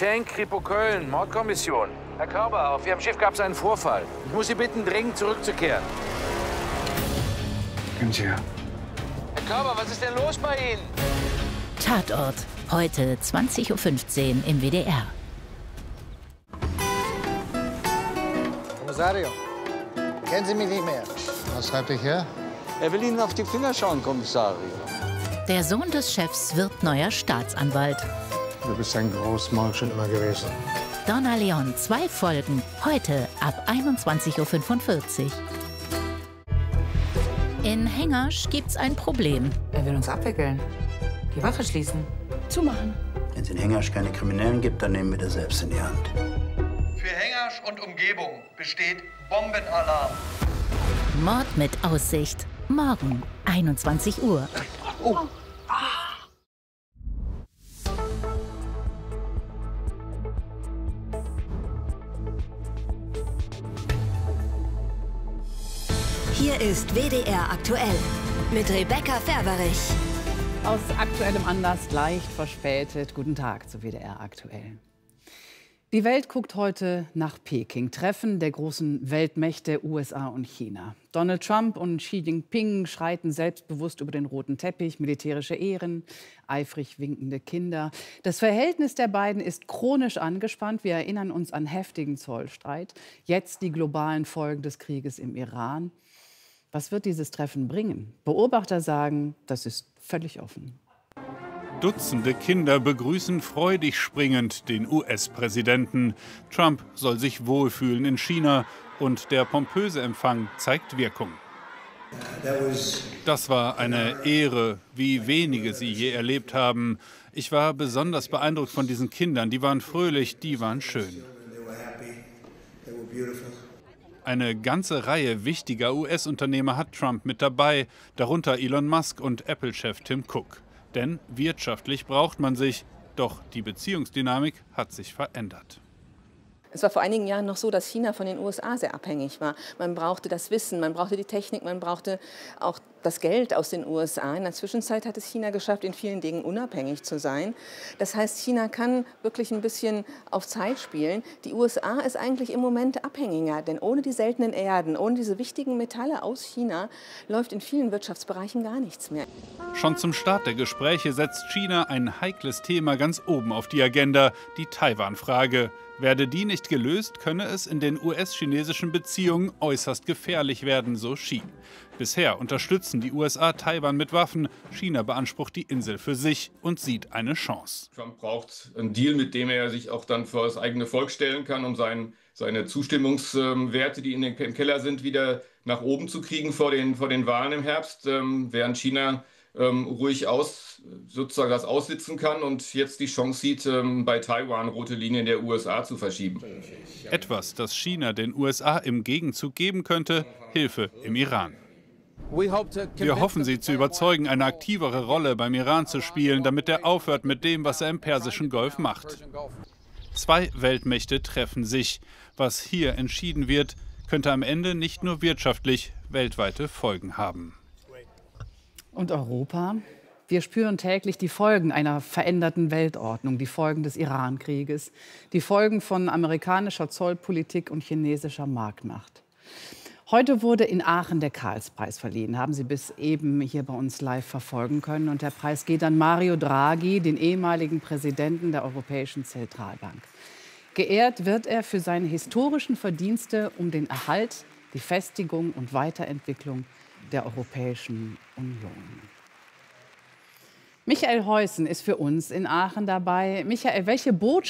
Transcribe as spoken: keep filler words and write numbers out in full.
Schenk, Kripo Köln, Mordkommission. Herr Körber, auf Ihrem Schiff gab es einen Vorfall. Ich muss Sie bitten, dringend zurückzukehren. Können Sie ja. Herr Körber, was ist denn los bei Ihnen? Tatort. Heute zwanzig Uhr fünfzehn im W D R. Kommissario, kennen Sie mich nicht mehr? Was halte ich her? Er will Ihnen auf die Finger schauen, Kommissario. Der Sohn des Chefs wird neuer Staatsanwalt. Du bist ein Großmaul schon immer gewesen. Donna Leon, zwei Folgen, heute ab einundzwanzig Uhr fünfundvierzig. In Hengersch gibt's ein Problem. Er will uns abwickeln. Die Waffe schließen. Zumachen. Wenn es in Hengersch keine Kriminellen gibt, dann nehmen wir das selbst in die Hand. Für Hengersch und Umgebung besteht Bombenalarm. Mord mit Aussicht. Morgen, einundzwanzig Uhr. Oh. Hier ist W D R aktuell mit Rebecca Ferberich. Aus aktuellem Anlass leicht verspätet. Guten Tag zu W D R aktuell. Die Welt guckt heute nach Peking. Treffen der großen Weltmächte U S A und China. Donald Trump und Xi Jinping schreiten selbstbewusst über den roten Teppich, militärische Ehren, eifrig winkende Kinder. Das Verhältnis der beiden ist chronisch angespannt. Wir erinnern uns an heftigen Zollstreit. Jetzt die globalen Folgen des Krieges im Iran. Was wird dieses Treffen bringen? Beobachter sagen, das ist völlig offen. Dutzende Kinder begrüßen freudig springend den U S-Präsidenten. Trump soll sich wohlfühlen in China und der pompöse Empfang zeigt Wirkung. Das war eine Ehre, wie wenige sie je erlebt haben. Ich war besonders beeindruckt von diesen Kindern. Die waren fröhlich, die waren schön. Eine ganze Reihe wichtiger U S-Unternehmer hat Trump mit dabei, darunter Elon Musk und Apple-Chef Tim Cook. Denn wirtschaftlich braucht man sich, doch die Beziehungsdynamik hat sich verändert. Es war vor einigen Jahren noch so, dass China von den U S A sehr abhängig war. Man brauchte das Wissen, man brauchte die Technik, man brauchte auch das Geld aus den U S A. In der Zwischenzeit hat es China geschafft, in vielen Dingen unabhängig zu sein. Das heißt, China kann wirklich ein bisschen auf Zeit spielen. Die U S A ist eigentlich im Moment abhängiger, denn ohne die seltenen Erden, ohne diese wichtigen Metalle aus China läuft in vielen Wirtschaftsbereichen gar nichts mehr. Schon zum Start der Gespräche setzt China ein heikles Thema ganz oben auf die Agenda, die Taiwan-Frage. Werde die nicht gelöst, könne es in den U S-chinesischen Beziehungen äußerst gefährlich werden, so Xi. Bisher unterstützen die U S A Taiwan mit Waffen. China beansprucht die Insel für sich und sieht eine Chance. Trump braucht einen Deal, mit dem er sich auch dann vor das eigene Volk stellen kann, um sein, seine Zustimmungswerte, die in den, im Keller sind, wieder nach oben zu kriegen vor den, vor den Wahlen im Herbst, ähm, während China ähm, ruhig aus, sozusagen das aussitzen kann und jetzt die Chance sieht, ähm, bei Taiwan rote Linien der U S A zu verschieben. Etwas, das China den U S A im Gegenzug geben könnte, Hilfe im Iran. Wir hoffen, sie zu überzeugen, eine aktivere Rolle beim Iran zu spielen, damit er aufhört mit dem, was er im Persischen Golf macht. Zwei Weltmächte treffen sich. Was hier entschieden wird, könnte am Ende nicht nur wirtschaftlich weltweite Folgen haben. Und Europa? Wir spüren täglich die Folgen einer veränderten Weltordnung, die Folgen des Iran-Krieges, die Folgen von amerikanischer Zollpolitik und chinesischer Marktmacht. Heute wurde in Aachen der Karlspreis verliehen, haben Sie bis eben hier bei uns live verfolgen können. Und der Preis geht an Mario Draghi, den ehemaligen Präsidenten der Europäischen Zentralbank. Geehrt wird er für seine historischen Verdienste um den Erhalt, die Festigung und Weiterentwicklung der Europäischen Union. Michael Heusen ist für uns in Aachen dabei. Michael, welche Botschaft